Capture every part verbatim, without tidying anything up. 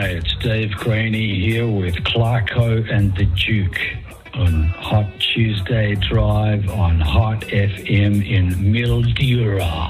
G'day, it's Dave Graney here with Clarko and the Duke on Hot Tuesday Drive on Hot F M in Mildura.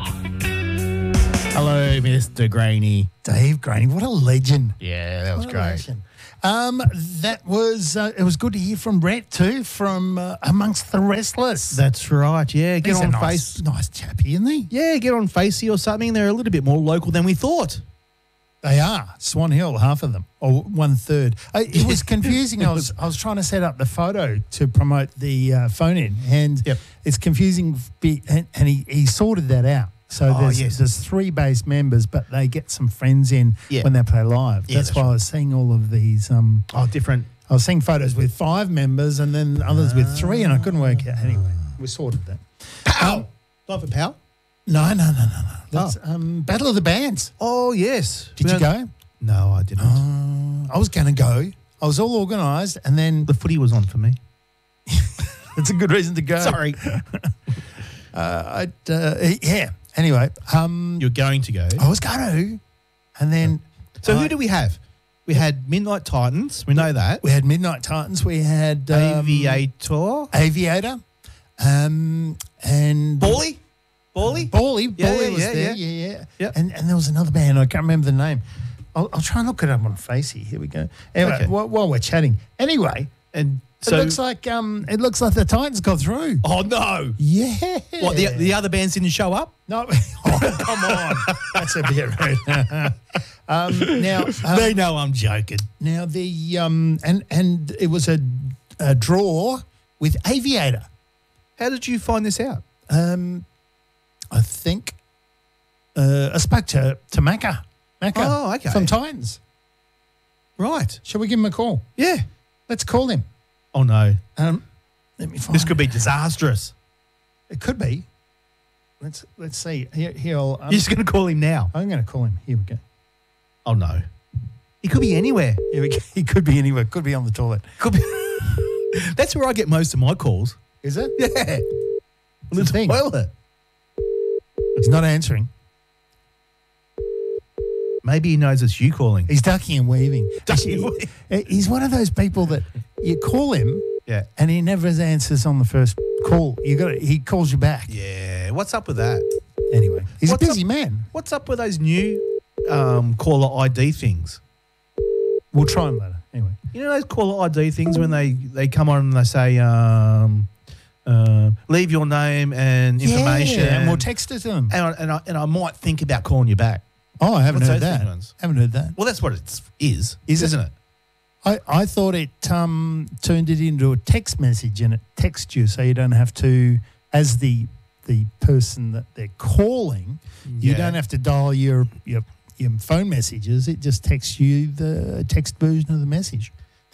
Hello, Mister Graney. Dave Graney, what a legend. Yeah, that was What a great. legend. Um, that was, uh, it was good to hear from Rhett too, from uh, Amongst the Restless. That's right, yeah. Get He's on a nice, Face. nice chappy, isn't he? Yeah, get on Facey or something. They're a little bit more local than we thought. They are. Swan Hill, half of them, or one third. Uh, it was confusing. I was I was trying to set up the photo to promote the uh, phone in, and Yep. it's confusing, be- and, and he, he sorted that out. So Oh, there's, yes. there's three base members, but they get some friends in Yeah. when they play live. Yeah, that's, that's why right. I was seeing all of these. Um, Oh, different. I was seeing photos with five members and then others with three, and I couldn't work out. Anyway, we sorted that. Pow! Time for pow? No, no, no, no, no. That's um, Battle of the Bands. Oh, yes. Did We you don't- go? No, I didn't. Uh, I was going to go. I was all organised, and then the footy was on for me. it's a good reason to go. Sorry. Uh, I'd, uh, yeah. Anyway, um, You're going to go. I was going to, and then So I- who do we have? We had Midnight Titans. We know that. we had Midnight Titans. We had um, Aviator. Aviator, um, and Bally? Bally? Bally. Yeah, Bally yeah, was yeah, there. yeah. Yeah, yeah. Yep. And and there was another band. I can't remember the name. I'll, I'll try and look it up on Facey. Here we go. Anyway, Okay. while, while we're chatting, anyway, And it so. looks like um, it looks like the Titans got through. Oh, no. Yeah. What, the, the other bands didn't show up? No, oh, come on. That's a bit rude. um, now, um, they know I'm joking. now the um, and and it was a, a draw with Aviator. How did you find this out? Um, I think uh, I spoke to to Macca. Macca Oh, okay. from Titans. Right. Shall we give him a call? Yeah. Let's call him. Oh, no. Um, let me find. This could be disastrous. It could be. Let's let's see. Here, here I'll, um, You're just going to call him now. I'm going to call him. Here we go. Oh, no. He could be anywhere. Here we go. He could be anywhere. Could be on the toilet. Could be. That's where I get most of my calls. Is it? Yeah. On the the thing. toilet. He's not answering. Maybe he knows it's you calling. He's ducking and weaving. Ducking and He- he- He's one of those people that you call him Yeah. and he never answers on the first call. You got he calls you back. Yeah. What's up with that? Anyway, he's What's a busy up- man. What's up with those new um, caller I D things? We'll try him later. Anyway, You know those caller I D things when they, they come on and they say, um, uh, leave your name and information. Yeah, and we'll text it to him. and, I, and, I, and I might think about calling you back. Oh, I haven't What's heard those that. big ones? Haven't heard that. Well, that's what it is, Is it? isn't it? I, I thought it um, turned it into a text message and it texts you so you don't have to, as the the person that they're calling, you Yeah. don't have to dial your, your your phone messages. It just texts you the text version of the message.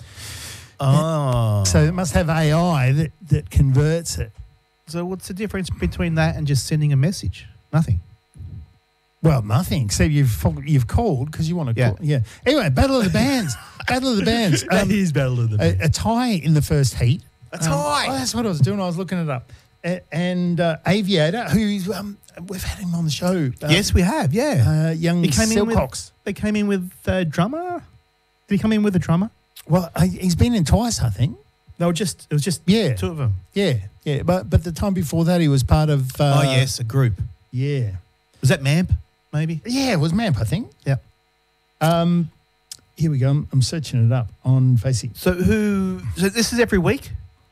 Oh. So it must have A I that, that converts it. So what's the difference between that and just sending a message? Nothing. Well, nothing, except you've you've called because you want to Yeah. call. Yeah. Anyway, Battle of the Bands. Battle of the Bands. Um, is Battle of the a, a tie in the first heat. A tie? Oh, that's what I was doing. I was looking it up. A, and uh, Aviator, who's um, we've had him on the show. Um, Yes, we have, yeah. uh, young He came in with- Silcox. They came in with a drummer. Did he come in with a drummer? Well, I, he's been in twice, I think. They were just, it was just Yeah. two of them. Yeah, yeah. But but the time before that, he was part of. Uh, oh, yes, a group. Yeah. Was that Mamp, maybe? Yeah, it was Mamp, I think. Yep. Um, here we go. I'm, I'm searching it up on Facey. So who, so this is every week?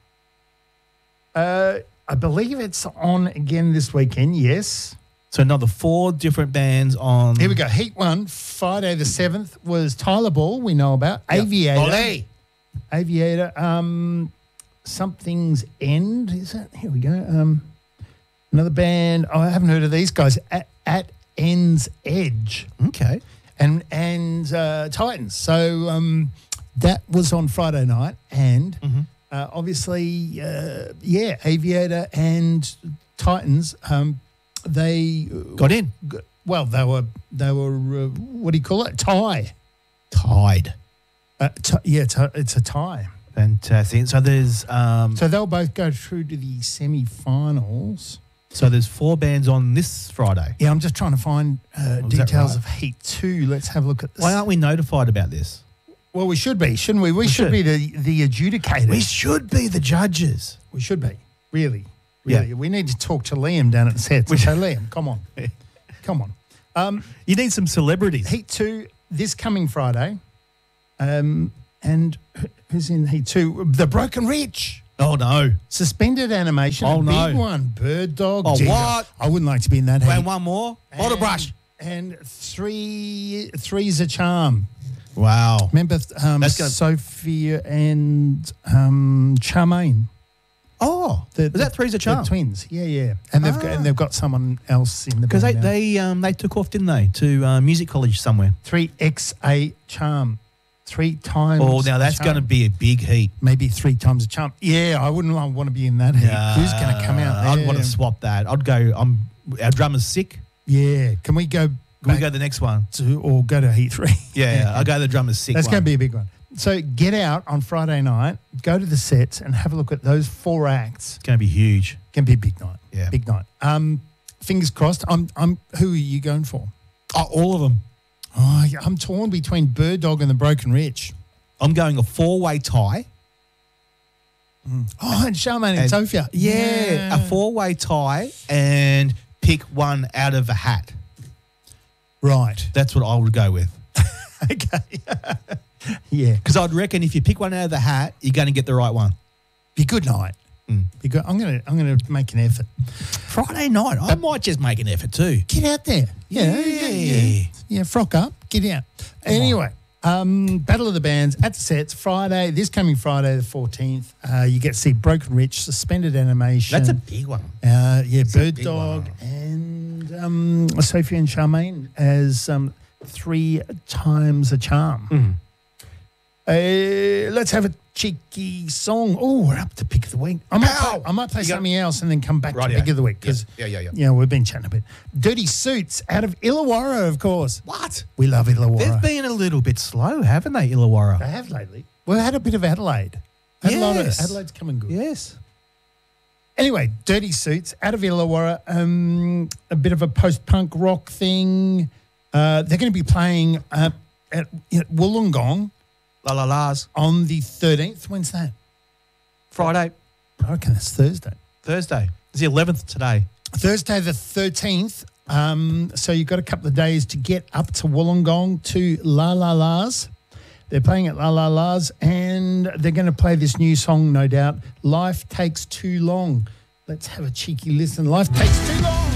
Uh, I believe it's on again this weekend. Yes. So another four different bands on. Here we go. Heat one, Friday the seventh was Tyler Ball. We know about Yep. Aviator. Ole. Aviator. Um, something's End. Is it? Here we go. Um, another band. Oh, I haven't heard of these guys. At, at End's Edge Okay. and and uh, Titans. So um, that was on Friday night, and Mhm. uh, obviously, uh, yeah, Aviator and Titans. Um, they Got in. g- well, they were they were uh, what do you call it? Tie. Tied. Uh, t- yeah, it's a, it's a tie. Fantastic. So there's, um, So they'll both go through to the semi-finals. So there's four bands on this Friday. Yeah, I'm just trying to find uh, Oh, is that details right? of Heat two. Let's have a look at this. Why aren't we notified about this? Well, we should be, shouldn't we? We, should, should. be the, the adjudicators. We should be the judges. We should be, really. Yeah. Really. We need to talk to Liam down at the sets. We say, Liam, come on. Come on. Um, You need some celebrities. Heat two this coming Friday. Um, and who- who's in Heat two? The Broken Rich. Oh, no. Suspended animation. Oh, a no. Big one. Bird Dog. Oh, Gee, what? I wouldn't like to be in that heat. And one more. Bottle And- brush. And three, three's a charm. Wow. Remember um, That's gonna- Sophia and um, Charmaine? Oh, The, was that Three's a Charm? The twins, yeah, yeah. And they've got Ah. and they've got someone else in the Because they band now. they um they took off, didn't they, to uh, music college somewhere? Three X A charm, three times. Oh, now that's a going to charm. be a big heat. maybe three times a charm. Yeah, I wouldn't want to be in that heat. Who's going to come out? I'd there? want to swap that. I'd go. I'm our drummer's sick. Yeah, can we go? Can back we go to the next one? to or go to heat three? Yeah, yeah. I'll go to the drummer's sick. That's one. going to be a big one. So get out on Friday night, go to the sets and have a look at those four acts. It's going to be huge. Can be a big night. Yeah. Big night. Um, fingers crossed. I'm. I'm. Who are you going for? Oh, all of them. Oh, yeah, I'm torn between Bird Dog and the Broken Rich. I'm going a four-way tie. Oh, and Charmaine and, And- Sophia. Yeah, a four-way tie, and pick one out of a hat. Right. That's what I would go with. Okay. Yeah. Because I'd reckon if you pick one out of the hat, you're going to get the right one. Be a good night. Mm. Be good. I'm gonna. I'm gonna make an effort. Friday night, I might just make an effort too. Get out there. Yeah. Yeah. Yeah. Yeah, yeah frock up. Get out. Anyway. Um, Battle of the Bands at the sets Friday. This coming Friday, the fourteenth. Uh, you get to see Broken Rich, Suspended Animation. That's a big one. Uh, yeah, That's a Bird big Dog one. and um, Sophie and Charmaine as um, three times a charm. Mm. Uh, let's have a cheeky song. Oh, we're up to pick of the week. I might Ow! play, I might play You got- something else and then come back Rightio. to pick of the week because Yeah, yeah, yeah. yeah, we've been chatting a bit. Dirty Suits out of Illawarra, of course. What? We love Illawarra. They've been a little bit slow, haven't they, Illawarra? They have lately. We've had a bit of Adelaide. Had a lot of, Yes. Adelaide's coming good. Yes. Anyway, Dirty Suits out of Illawarra, um, a bit of a post-punk rock thing. Uh, they're going to be playing uh, at, at Wollongong La La La's. on the thirteenth. When's that? Friday, I reckon that's Thursday. Thursday. It's the eleventh today. Thursday the thirteenth. Um, so you've got a couple of days to get up to Wollongong to La La La's. They're playing at La La La's and they're going to play this new song, no doubt, Life Takes Too Long. Let's have a cheeky listen. Life Takes Too Long.